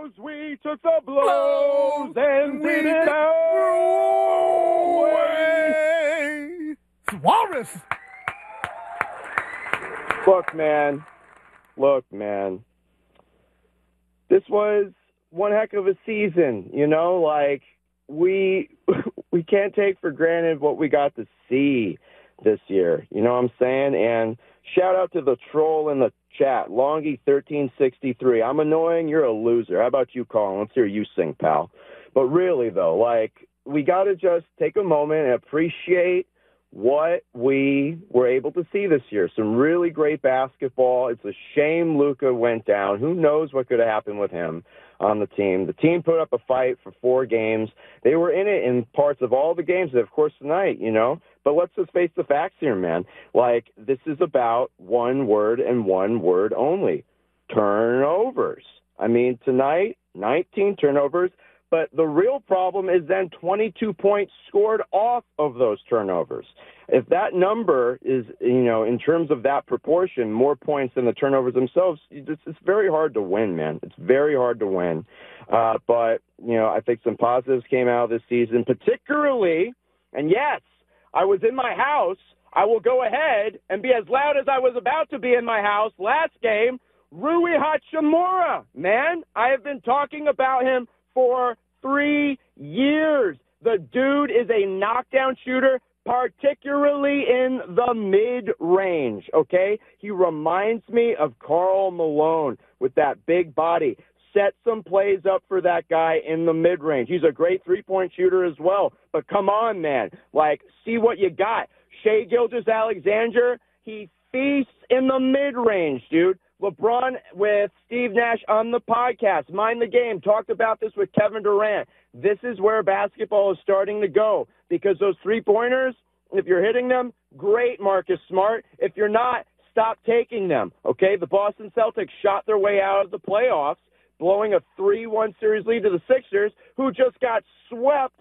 We took the blows and did it our way. Walrus. Look, man. This was one heck of a season, like we can't take for granted what we got to see this year. You know what I'm saying? And shout out to the troll in the chat, Longy1363. I'm annoying, you're a loser. How about you, Colin? Let's hear you sing, pal. But really, though, we got to just take a moment and appreciate what we were able to see this year. Some really great basketball. It's a shame Luka went down. Who knows what could have happened with him on the team. The team put up a fight for 4 games. They were in it in parts of all the games, of course, tonight, But let's just face the facts here, man. This is about one word and one word only: turnovers. I mean, tonight, 19 turnovers. But the real problem is then 22 points scored off of those turnovers. If that number is, in terms of that proportion, more points than the turnovers themselves, it's very hard to win, man. It's very hard to win. But, I think some positives came out of this season, particularly, and yes, I was in my house. I will go ahead and be as loud as I was about to be in my house last game. Rui Hachimura, man. I have been talking about him for 3 years. The dude is a knockdown shooter, particularly in the mid-range, okay? He reminds me of Karl Malone with that big body. Set some plays up for that guy in the mid-range. He's a great three-point shooter as well. But come on, man. See what you got. Shai Gilgeous-Alexander, he feasts in the mid-range, dude. LeBron with Steve Nash on the podcast, Mind the Game, talked about this with Kevin Durant. This is where basketball is starting to go because those three-pointers, if you're hitting them, great, Marcus Smart. If you're not, stop taking them, okay? The Boston Celtics shot their way out of the playoffs, blowing a 3-1 series lead to the Sixers, who just got swept